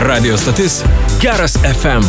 Radio stotis Geras FM.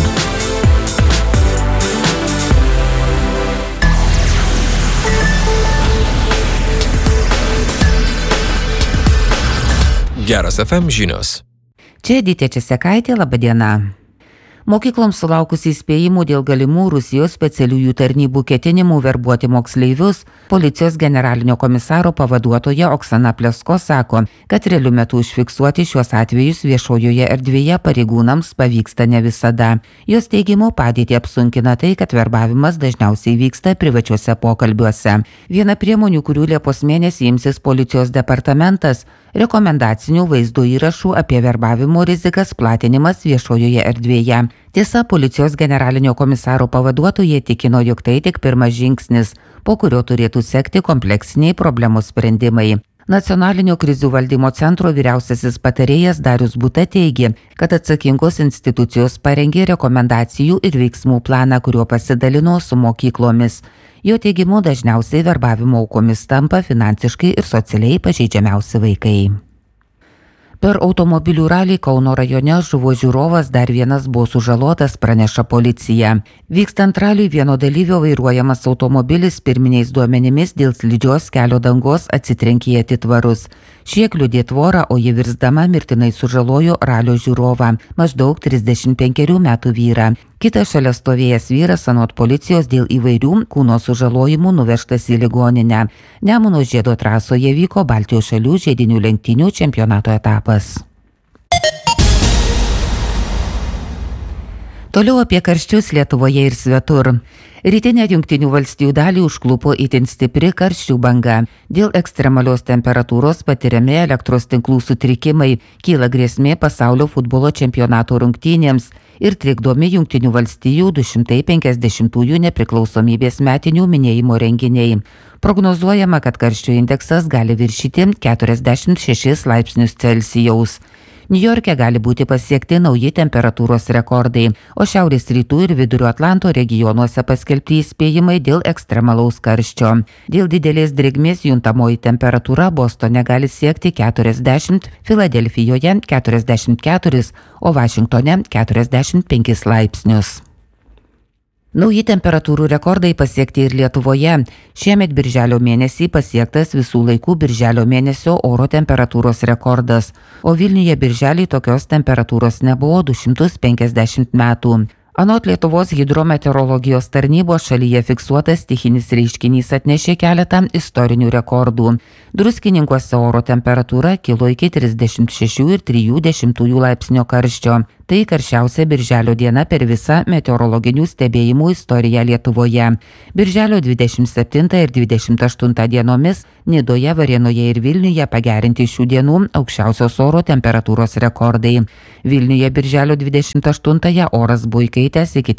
Geras FM žinios. Čia Editė Česekaitė, laba diena. Mokykloms sulaukus įspėjimų dėl galimų Rusijos specialiųjų tarnybų ketinimų verbuoti moksleivius, policijos generalinio komisaro pavaduotoja Oksana Plesko sako, kad realiu metu užfiksuoti šiuos atvejus viešojoje erdvėje pareigūnams pavyksta ne visada. Jos teigimu padėtį apsunkina tai, kad verbavimas dažniausiai vyksta privačiuose pokalbiuose. Viena priemonių, kurių Liepos mėnesį imsis policijos departamentas, rekomendacinių vaizdo įrašų apie verbavimo rizikas platinimas viešojoje erdvėje. Tiesa, policijos generalinio komisaro pavaduotoja tikino, jog tai tik pirmas žingsnis, po kurio turėtų sekti kompleksiniai problemų sprendimai. Nacionalinio krizių valdymo centro vyriausiasis patarėjas Darius Buta teigė, kad atsakingos institucijos parengė rekomendacijų ir veiksmų planą, kuriuo pasidalino su mokyklomis. Jo teigimu dažniausiai verbavimo aukomis tampa finansiškai ir socialiai pažeidžiamiausi vaikai. Per automobilių ralį Kauno rajone žuvo žiūrovas, dar vienas buvo sužalotas, praneša policija. Vykstant raliui vieno dalyvio vairuojamas automobilis pirminiais duomenimis dėl slidžios kelio dangos atsitrenkė į atitvarus. Šie kliudė tvorą, o ji virsdama mirtinai sužalojo ralio žiūrovą, maždaug 35 metų vyrą. Kitas šalia stovėjęs vyras anot policijos dėl įvairių kūno sužalojimų nuvežtas į ligoninę. Nemuno žiedo trasoje vyko Baltijos šalių žiedinių lenktynių čempionato etapas. Toliau apie karščius Lietuvoje ir svetur. Rytinę Jungtinių valstijų dalį užklupo itin stipri karščių banga. Dėl ekstremalios temperatūros patiriami elektros tinklų sutrikimai, kyla grėsmė pasaulio futbolo čempionato rungtynėms ir trikdomi Jungtinių valstijų 250-ųjų nepriklausomybės metinių minėjimo renginiai. Prognozuojama, kad karščio indeksas gali viršyti 46 laipsnius Celsijaus. Niujorke gali būti pasiekti nauji temperatūros rekordai, o šiaurės rytų ir vidurio Atlanto regionuose paskelbti įspėjimai dėl ekstremalaus karščio. Dėl didelės drėgmės juntamoji temperatūra Bostone gali siekti 40, Filadelfijoje 44, o Vašingtone 45 laipsnius. Nauji temperatūrų rekordai pasiekti ir Lietuvoje. Šiemet birželio mėnesį pasiektas visų laikų birželio mėnesio oro temperatūros rekordas, o Vilniuje birželį tokios temperatūros nebuvo 250 metų. Anot Lietuvos hidrometeorologijos tarnybos šalyje fiksuotas stichinis reiškinys atnešė keletą istorinių rekordų. Druskininkuose oro temperatūra kilo iki 36,3 laipsnio karščio. Tai karščiausia birželio diena per visą meteorologinių stebėjimų istoriją Lietuvoje. Birželio 27 ir 28 dienomis Nidoje, Varėnoje ir Vilniuje pagerinti šių dienų aukščiausios oro temperatūros rekordai. Vilniuje birželio 28 oras buvo įkaitęs iki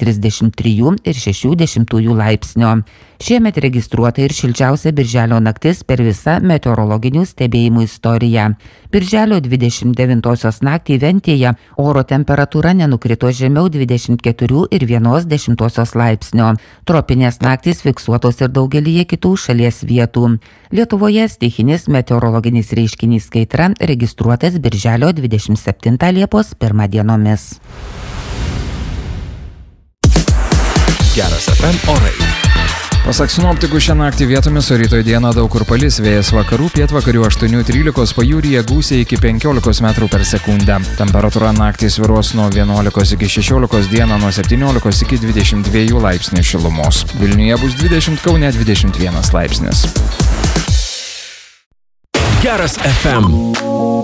33,6 laipsnio. Šiemet registruota ir šilčiausia birželio naktis per visą meteorologinių stebėjimų istoriją. Birželio 29 naktį Ventėje oro temperatūra nenukrito žemiau 24,1 laipsnio. Tropinės naktys fiksuotos ir daugelyje kitų šalies vietų. Lietuvoje stichinis meteorologinis reiškinys kaitra registruotas birželio 27 Liepos 1 dienomis. Geras FM orai. Pasak sinoptikų, šią naktį vietomis, o rytoj dieną daug kur palis, vėjas vakarų, pietvakarių 8-13, pajūryje gūsiai iki 15 metrų per sekundę. Temperatūra naktį svyruos nuo 11 iki 16, dieną nuo 17 iki 22 laipsnių šilumos. Vilniuje bus 20, Kaune 21 laipsnis. Geras FM.